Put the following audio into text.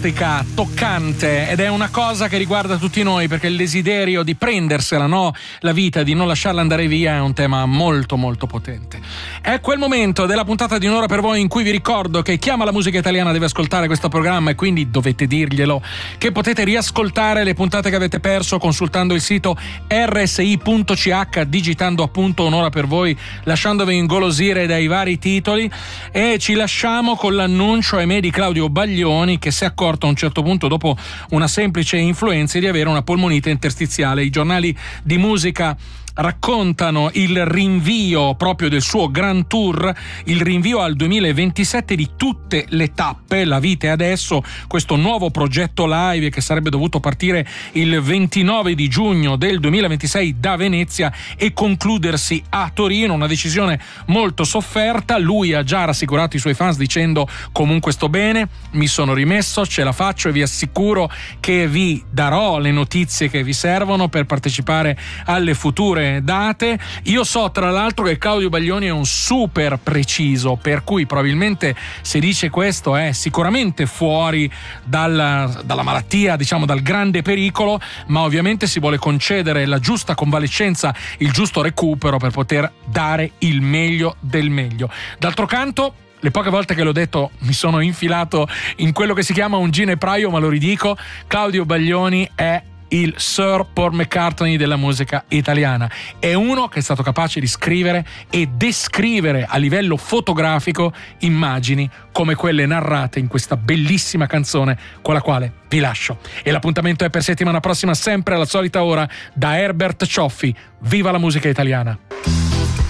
fantastica, toccante, ed è una cosa che riguarda tutti noi, perché il desiderio di prendersela, no? La vita, di non lasciarla andare via, è un tema molto molto potente. È quel momento della puntata di Un'ora per voi in cui vi ricordo che chi ama la musica italiana deve ascoltare questo programma, e quindi dovete dirglielo, che potete riascoltare le puntate che avete perso consultando il sito rsi.ch, digitando appunto Un'ora per voi, lasciandovi ingolosire dai vari titoli. E ci lasciamo con l'annuncio, ahimè, di Claudio Baglioni, che si è accorto a un certo punto, dopo una semplice influenza, di avere una polmonite interstiziale. I giornali di musica raccontano il rinvio proprio del suo Grand Tour, il rinvio al 2027 di tutte le tappe. La vita è adesso, questo nuovo progetto live che sarebbe dovuto partire il 29 di giugno del 2026 da Venezia e concludersi a Torino, una decisione molto sofferta. Lui ha già rassicurato i suoi fans dicendo: comunque sto bene, mi sono rimesso, ce la faccio e vi assicuro che vi darò le notizie che vi servono per partecipare alle future date. Io so tra l'altro che Claudio Baglioni è un super preciso, per cui probabilmente se dice questo è sicuramente fuori dalla malattia, diciamo dal grande pericolo, ma ovviamente si vuole concedere la giusta convalescenza, il giusto recupero per poter dare il meglio del meglio. D'altro canto, le poche volte che l'ho detto mi sono infilato in quello che si chiama un ginepraio, ma lo ridico: Claudio Baglioni è il Sir Paul McCartney della musica italiana. È uno che è stato capace di scrivere e descrivere a livello fotografico immagini come quelle narrate in questa bellissima canzone con la quale vi lascio. E l'appuntamento è per settimana prossima, sempre alla solita ora, da Herbert Cioffi. Viva la musica italiana!